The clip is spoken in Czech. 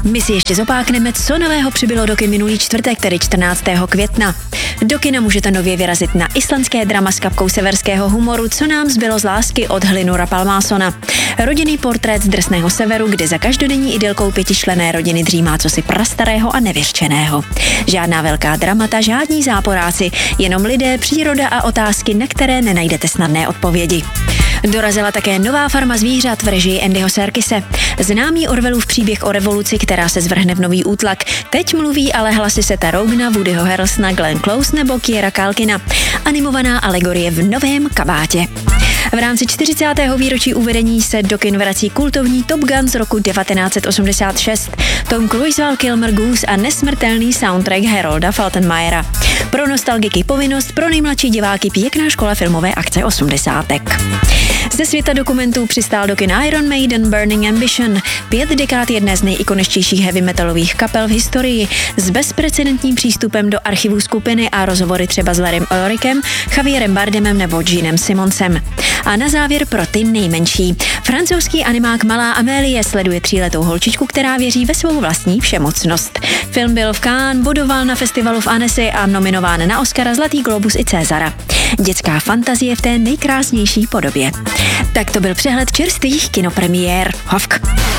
My si ještě zopákneme, co nového přibylo do kin minulý čtvrtek, tedy 14. května. Do kina můžete nově vyrazit na islandské drama s kapkou severského humoru Co nám zbylo z lásky od Hlinura Palmásona. Rodinný portrét z drsného severu, kde za každodenní idylkou pětičlenné rodiny dřímá cosi prastarého a nevyřčeného. Žádná velká dramata, žádní záporáci, jenom lidé, příroda a otázky, na které nenajdete snadné odpovědi. Dorazila také nová farma zvířat v režii Andyho Serkise. Známý Orwellův příběh o revoluci, která se zvrhne v nový útlak. Teď mluví ale hlasy Setha Rogena, Woodyho Harrelsona, Glenn Close nebo Kiera Culkina. Animovaná alegorie v novém kabátě. V rámci 40. výročí uvedení se do kin vrací kultovní Top Gun z roku 1986. Tom Cruise, Val Kilmer, Goose a nesmrtelný soundtrack Harolda Faltermeyera. Pro nostalgiky povinnost, pro nejmladší diváky pěkná škola filmové akce 80. Ze světa dokumentů přistál do kin Iron Maiden Burning Ambition, 5 dekád jedné z nejikoničtějších heavy metalových kapel v historii, s bezprecedentním přístupem do archivů skupiny a rozhovory třeba s Larrym Ulrichem, Javierem Bardemem nebo Genem Simonsem. A na závěr pro ty nejmenší. Francouzský animák Malá Amélie sleduje 3letou holčičku, která věří ve svou vlastní všemocnost. Film byl v Cannes, bodoval na festivalu v Annecy a nominován na Oscara, Zlatý globus i Césara. Dětská fantazie v té nejkrásnější podobě. Tak to byl přehled čerstvých kinopremiér. Hovk.